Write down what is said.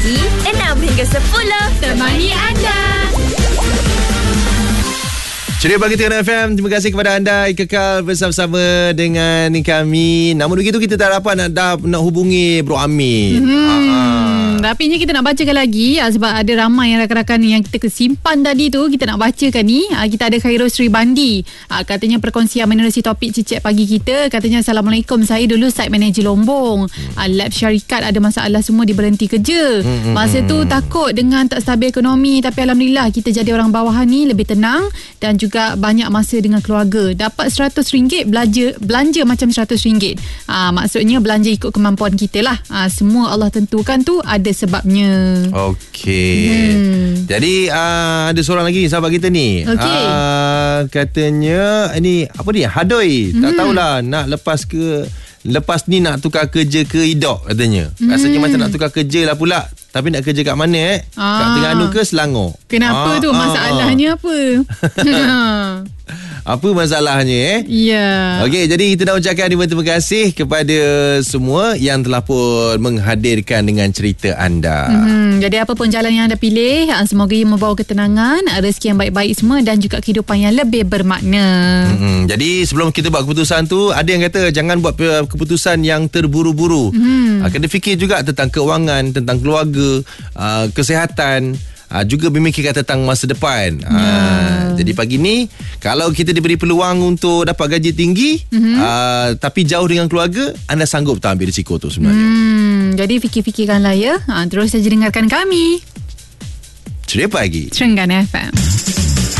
pagi 6 hingga 10 temani anda. Ceria Pagi Tengah FM. Terima kasih kepada anda kekal bersama-sama dengan kami. Namun begitu kita tak dapat nak hubungi Bro Amin. Tapi ni kita nak bacakan lagi sebab ada ramai yang rakan-rakan yang kita simpan tadi tu, kita nak bacakan ni. Kita ada Khairul Sri Bandi. Katanya perkongsian menerusi topik cicit pagi kita. Katanya, Assalamualaikum, saya dulu site manager Lombong. Lab syarikat ada masalah, semua diberhenti kerja. Masa tu takut dengan tak stabil ekonomi, tapi Alhamdulillah kita jadi orang bawahan ni lebih tenang dan juga banyak masa dengan keluarga. Dapat RM100 belanja macam RM100. Maksudnya belanja ikut kemampuan kita lah. Semua Allah tentukan tu ada sebabnya. Okey. Jadi ada seorang lagi sahabat kita ni. Katanya ni apa ni? Hadoi. Tak tahulah nak lepas ni nak tukar kerja ke Idok katanya. Rasanya macam nak tukar kerja lah pula. Tapi nak kerja kat mana Kat Terengganu ke Selangor? Kenapa tu? Masalahnya apa? Apa masalahnya Ya. Okey, jadi kita nak ucapkan terima kasih kepada semua yang telah pun menghadirkan dengan cerita anda. Jadi apa pun jalan yang anda pilih, semoga ia membawa ketenangan, rezeki yang baik-baik semua dan juga kehidupan yang lebih bermakna. Jadi sebelum kita buat keputusan tu, ada yang kata jangan buat keputusan yang terburu-buru. Kena fikir juga tentang keuangan, tentang keluarga, kesihatan, juga memikirkan tentang masa depan. Jadi pagi ni kalau kita diberi peluang untuk dapat gaji tinggi, tapi jauh dengan keluarga, anda sanggup tak ambil risiko tu sebenarnya? Jadi fikir-fikirkanlah ya. Terus saja dengarkan kami Ceria Pagi Trengganu FM.